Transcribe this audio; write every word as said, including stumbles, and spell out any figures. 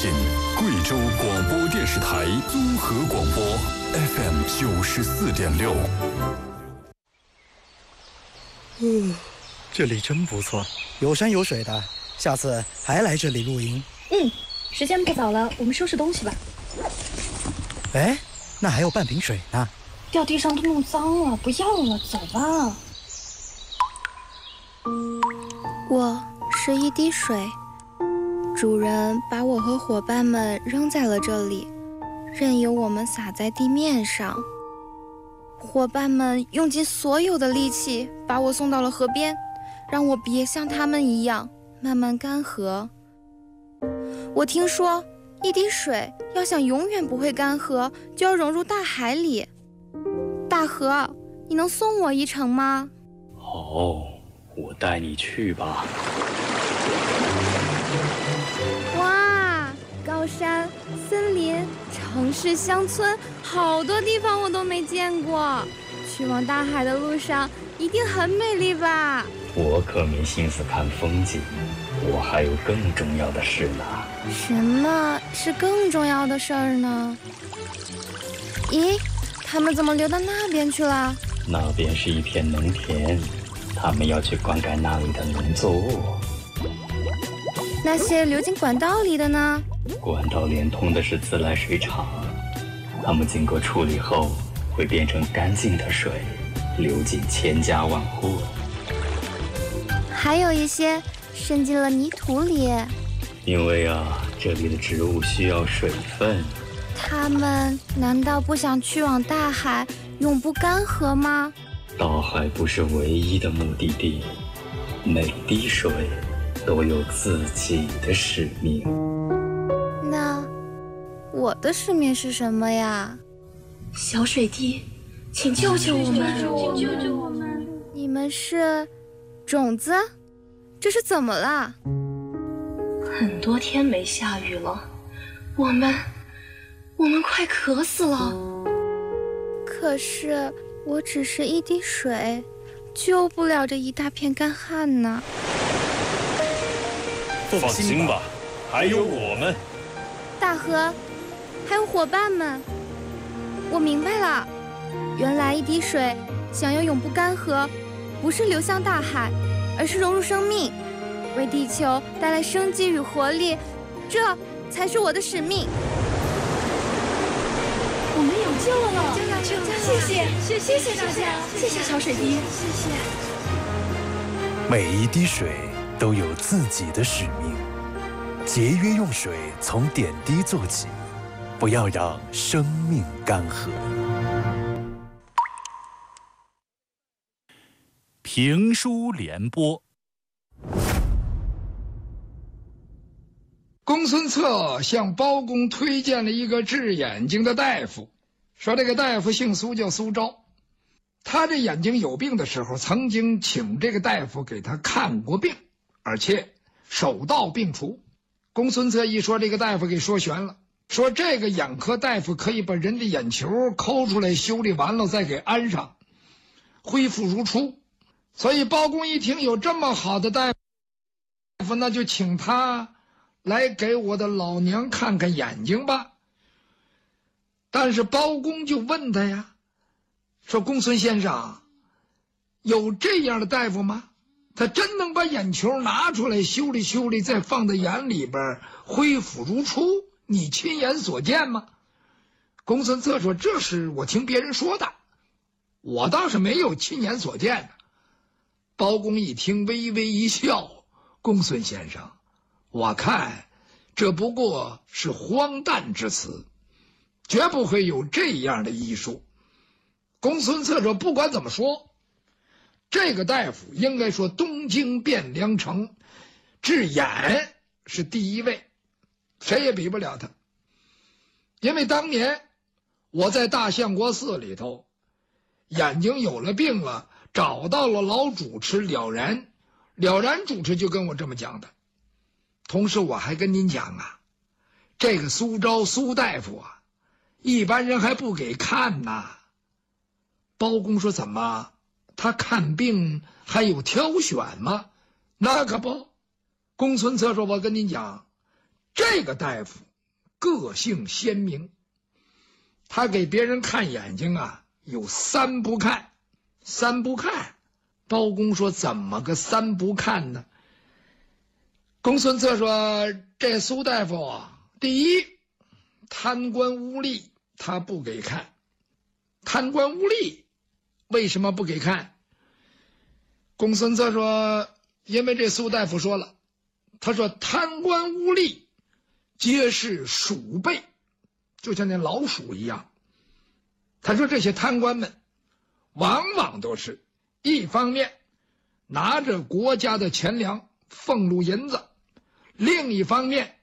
信贵州广播电视台综合广播 F M 九十四点六。 嗯，这里真不错，有山有水的，下次还来这里露营。 嗯，时间不早了，我们收拾东西吧。 哎，那还有半瓶水呢。 掉地上都弄脏了，不要了，走吧。 我是一滴水，主人把我和伙伴们扔在了这里，任由我们洒在地面上。伙伴们用尽所有的力气把我送到了河边，让我别像他们一样慢慢干涸。我听说一滴水要想永远不会干涸，就要融入大海里。大河，你能送我一程吗？ 哦，我带你去吧。 哇，高山、森林、城市、乡村，好多地方我都没见过。去往大海的路上一定很美丽吧？ 我可没心思看风景，我还有更重要的事呢。 什么是更重要的事儿呢？咦，他们怎么流到那边去了？ 那边是一片农田，他们要去灌溉那里的农作物。 那些流进管道里的呢？ 管道连通的是自来水厂，它们经过处理后会变成干净的水，流进千家万户。 还有一些渗进了泥土里。 因为啊，这里的植物需要水分。 他们难道不想去往大海，永不干涸吗？ 大海不是唯一的目的地，每滴水都有自己的使命。 那我的使命是什么呀？ 小水滴，请救救我们！ 请救救我们！你们是种子？这是怎么了？ 很多天没下雨了，我们我们快渴死了。 可是我只是一滴水，救不了这一大片干旱呢。 放心吧，还有我们。 大河，还有伙伴们，我明白了，原来一滴水想要永不干涸，不是流向大海，而是融入生命，为地球带来生机与活力，这才是我的使命。 我们有救了！救了！救了！谢谢，谢谢谢谢大家，谢谢小水滴，谢谢。 每一滴水都有自己的使命，节约用水，从点滴做起，不要让生命干涸。 评书联播。 公孙策向包公推荐了一个治眼睛的大夫，说这个大夫姓苏，叫苏昭。他这眼睛有病的时候，曾经请这个大夫给他看过病，而且手到病除。公孙策一说，这个大夫给说悬了，说这个眼科大夫可以把人的眼球抠出来，修理完了再给安上，恢复如初。所以包公一听有这么好的大夫，那就请他来给我的老娘看看眼睛吧。但是包公就问他呀，说公孙先生，有这样的大夫吗？他真能把眼球拿出来修理修理，再放在眼里边恢复如初？你亲眼所见吗？公孙策说，这是我听别人说的，我倒是没有亲眼所见的。包公一听微微一笑，公孙先生，我看这不过是荒诞之词，绝不会有这样的医术。公孙策说，不管怎么说，这个大夫应该说东京汴梁城治眼是第一位，谁也比不了他。因为当年我在大相国寺里头，眼睛有了病了，找到了老主持了然，了然主持就跟我这么讲的。同时我还跟您讲啊，这个苏昭苏大夫啊，一般人还不给看呐。包公说，怎么他看病还有挑选吗？那可不。公孙策说，我跟您讲，这个大夫个性鲜明。他给别人看眼睛啊，有三不看。三不看，包公说怎么个三不看呢？公孙策说，这苏大夫啊，第一，贪官污吏他不给看。贪官污吏为什么不给看？公孙策说，因为这苏大夫说了，他说贪官污吏皆是鼠辈，就像那老鼠一样。他说这些贪官们往往都是一方面拿着国家的钱粮俸禄银子，另一方面